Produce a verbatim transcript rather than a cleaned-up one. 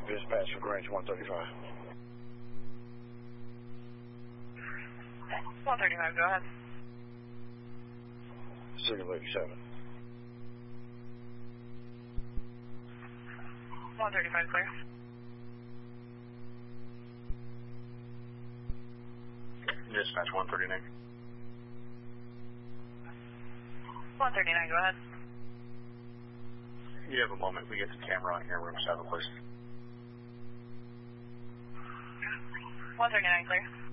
Dispatch for Grange one thirty-five. one thirty-five, go ahead. Signal eighty-seven. one thirty-five, clear. Dispatch one thirty-nine. one thirty-nine, go ahead. You have a moment. We get the camera on here, room seven, please. one thirty-nine, clear.